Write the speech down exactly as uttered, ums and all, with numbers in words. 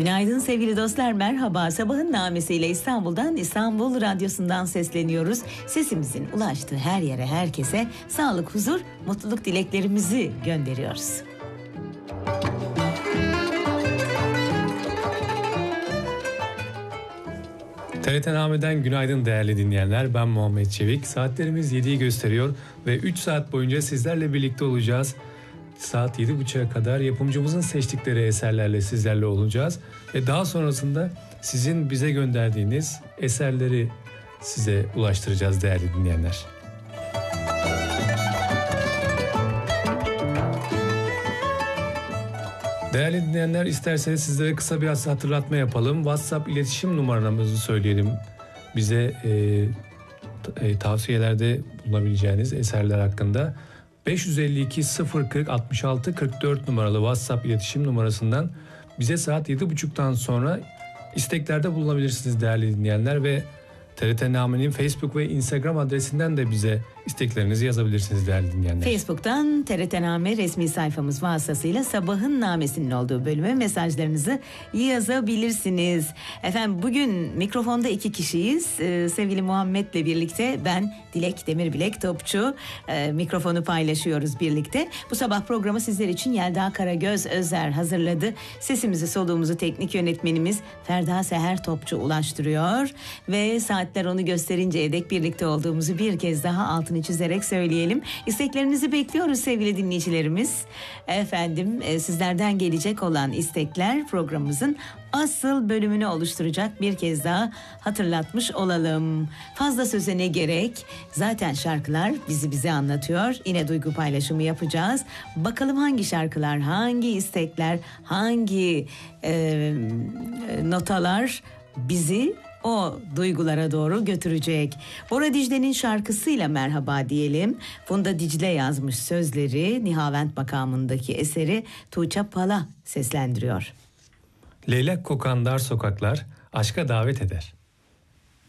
Günaydın sevgili dostlar, merhaba. Sabahın namesiyle İstanbul'dan, İstanbul Radyosu'ndan sesleniyoruz. Sesimizin ulaştığı her yere, herkese sağlık, huzur, mutluluk dileklerimizi gönderiyoruz. T R T Name'den günaydın değerli dinleyenler. Ben Muhammed Çevik. Saatlerimiz yediyi gösteriyor ve üç saat boyunca sizlerle birlikte olacağız. Saat yedi buçuğa kadar yapımcımızın seçtikleri eserlerle sizlerle olacağız. Ve daha sonrasında sizin bize gönderdiğiniz eserleri size ulaştıracağız değerli dinleyenler. Değerli dinleyenler, isterseniz sizlere kısa bir hatırlatma yapalım. WhatsApp iletişim numaramızı söyleyelim. Bize e, e, tavsiyelerde bulunabileceğiniz eserler hakkında beş yüz elli iki sıfır kırk altmış altı kırk dört numaralı WhatsApp iletişim numarasından bize saat yedi buçuktan sonra isteklerde bulunabilirsiniz değerli dinleyenler ve T R T Name'nin Facebook ve Instagram adresinden de bize isteklerinizi yazabilirsiniz değerli dinleyenler. Facebook'tan T R T Name resmi sayfamız vasıtasıyla sabahın namesinin olduğu bölüme mesajlarınızı yazabilirsiniz. Efendim bugün mikrofonda iki kişiyiz. Ee, sevgili Muhammed'le birlikte ben Dilek Demirbilek Topçu e, mikrofonu paylaşıyoruz birlikte. Bu sabah programı sizler için Yelda Karagöz Özer hazırladı. Sesimizi soluğumuzu teknik yönetmenimiz Ferda Seher Topçu ulaştırıyor ve saatler onu gösterinceye dek birlikte olduğumuzu bir kez daha altını çizerek söyleyelim. İsteklerinizi bekliyoruz sevgili dinleyicilerimiz. Efendim e, sizlerden gelecek olan istekler programımızın asıl bölümünü oluşturacak, bir kez daha hatırlatmış olalım. Fazla söze ne gerek? Zaten şarkılar bizi bize anlatıyor. Yine duygu paylaşımı yapacağız. Bakalım hangi şarkılar, hangi istekler, hangi e, notalar bizi o duygulara doğru götürecek. Bora Dicle'nin şarkısıyla merhaba diyelim. Funda Dicle yazmış sözleri, Nihavent makamındaki eseri Tuğçe Pala seslendiriyor. Leylek kokan dar sokaklar aşka davet eder.